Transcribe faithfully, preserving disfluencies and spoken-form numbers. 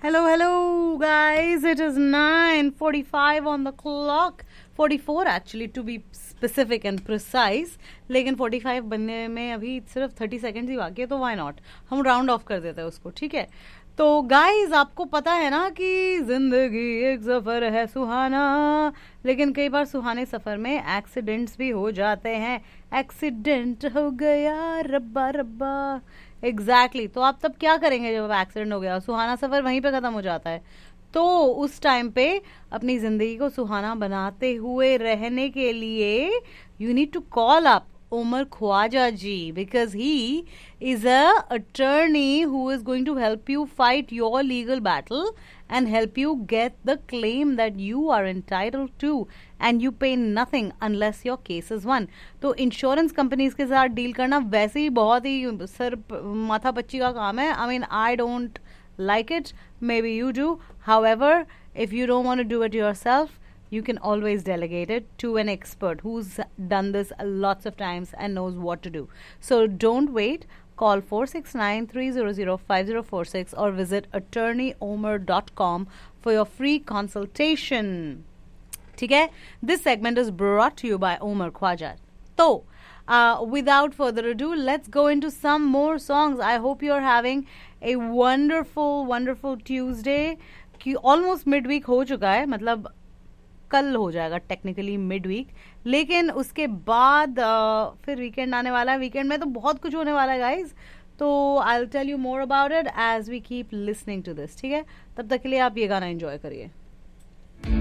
Hello, hello, guys. It is nine forty-five on the clock. forty-four actually, to be specific and precise. लेकिन forty-five बनने में अभी सिर्फ thirty seconds ही बाकी है, तो why not? हम राउंड ऑफ कर देते हैं उसको, ठीक है? तो गाइज, आपको पता है ना कि जिंदगी एक सफर है सुहाना, लेकिन कई बार सुहाने सफर में एक्सीडेंट्स भी हो जाते हैं. एक्सीडेंट हो गया रब्बा रब्बा. Exactly exactly. तो आप तब क्या करेंगे जब एक्सीडेंट हो गया? सुहाना सफर वहीं पे खत्म हो जाता है. तो उस टाइम पे अपनी जिंदगी को सुहाना बनाते हुए रहने के लिए you need to call up Omar Khwaja ji, because he is a attorney who is going to help you fight your legal battle and help you get the claim that you are entitled to, and you pay nothing unless your case is won. तो insurance companies के साथ deal करना वैसे ही बहुत ही sir माथा पच्ची का काम है. I mean, I don't like it, maybe you do. However, if you don't want to do it yourself, you can always delegate it to an expert who's done this lots of times and knows what to do. So don't wait. Call four six nine, three zero zero, five zero four six or visit attorney omar dot com for your free consultation. ठीक है? This segment is brought to you by Omar Khwaja. So, uh, without further ado, let's go into some more songs. I hope you're having a wonderful, wonderful Tuesday. कि almost midweek हो चुका है, मतलब कल हो जाएगा टेक्निकली मिड वीक, लेकिन उसके बाद uh, फिर वीकेंड आने वाला है. वीकेंड में तो बहुत कुछ होने वाला है गाइज, तो I will tell you more about it as we keep listening to this. ठीक है? तब तक के लिए आप ये गाना एंजॉय करिए.